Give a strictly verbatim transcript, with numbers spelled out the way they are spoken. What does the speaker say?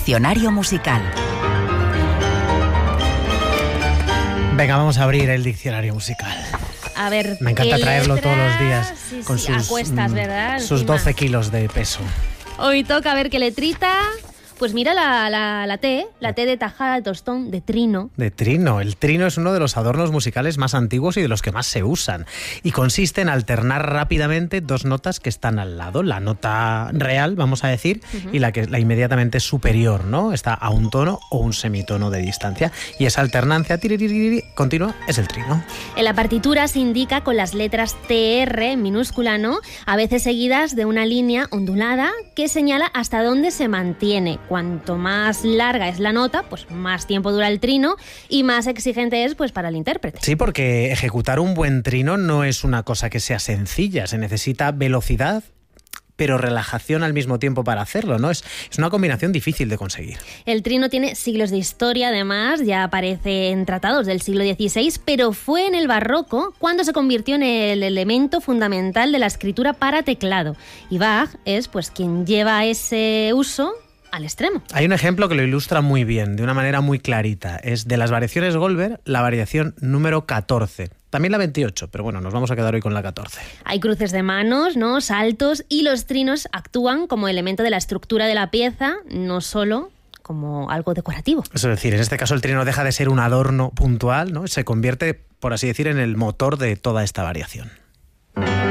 Diccionario musical. Venga, vamos a abrir el diccionario musical. A ver, me encanta traerlo letras? todos los días sí, con sí, sus, a cuestas, ¿verdad? sus Encima. doce kilos de peso. Hoy toca ver qué letrita. Pues mira la, la, la T, la T de tajada, de tostón, de trino. De trino. El trino es uno de los adornos musicales más antiguos y de los que más se usan. Y consiste en alternar rápidamente dos notas que están al lado. La nota real, vamos a decir, uh-huh. y la que la inmediatamente superior, ¿no? Está a un tono o un semitono de distancia. Y esa alternancia tiriririri, continua es el trino. En la partitura se indica con las letras T R en minúscula, ¿no? A veces seguidas de una línea ondulada que señala hasta dónde se mantiene. Cuanto más larga es la nota, pues más tiempo dura el trino y más exigente es pues para el intérprete. Sí, porque ejecutar un buen trino no es una cosa que sea sencilla, se necesita velocidad, pero relajación al mismo tiempo para hacerlo, ¿no? Es, es una combinación difícil de conseguir. El trino tiene siglos de historia, además, ya aparece en tratados del siglo dieciséis, pero fue en el barroco cuando se convirtió en el elemento fundamental de la escritura para teclado. Y Bach es pues quien lleva ese uso al extremo. Hay un ejemplo que lo ilustra muy bien, de una manera muy clarita. Es de las variaciones Goldberg, la variación número catorce. También la veintiocho, pero bueno, nos vamos a quedar hoy con la catorce. Hay cruces de manos, ¿no? Saltos, y los trinos actúan como elemento de la estructura de la pieza, no solo como algo decorativo. Es decir, en este caso el trino deja de ser un adorno puntual, ¿no? Se convierte, por así decir, en el motor de toda esta variación.